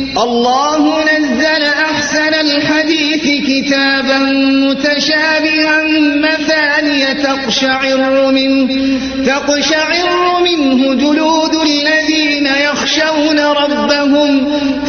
الله نزل أحسن الحديث كتابا متشابها مثانية تقشعر منه جلود الذين يخشون ربهم